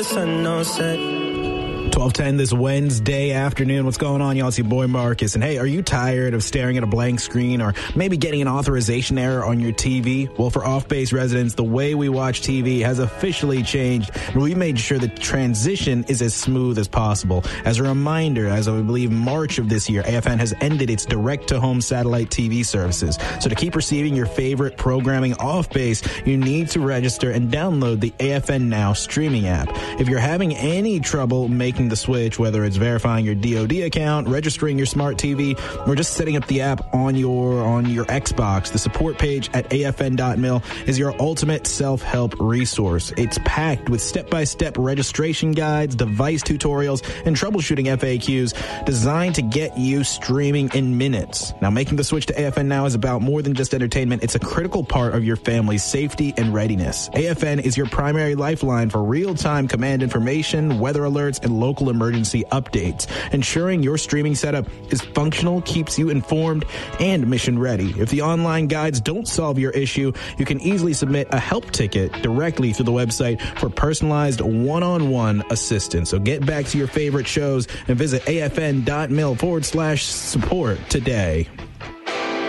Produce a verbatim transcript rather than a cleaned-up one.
twelve ten this Wednesday afternoon. What's going on, y'all? It's your boy Marcus. And hey, are you tired of staring at a blank screen or maybe getting an authorization error on your T V? Well, for off-base residents, the way we watch T V has officially changed, and we made sure the transition is as smooth as possible. As a reminder, as I believe March of this year, A F N has ended its direct-to-home satellite T V services. So to keep receiving your favorite programming off-base, you need to register and download the A F N Now streaming app. If you're having any trouble making the switch, whether it's verifying your D O D account, registering your smart T V, or just setting up the app on your on your Xbox, the support page at A F N dot mil is your ultimate self-help resource. It's packed with step-by-step registration guides, device tutorials, and troubleshooting F A Qs designed to get you streaming in minutes. Now, making the switch to A F N Now is about more than just entertainment. It's a critical part of your family's safety and readiness. A F N is your primary lifeline for real-time command information, weather alerts, and local emergency updates. Ensuring your streaming setup is functional keeps you informed and mission ready. If the online guides don't solve your issue, you can easily submit a help ticket directly through the website for personalized one-on-one assistance. So get back to your favorite shows and visit A F N dot mil forward slash support today.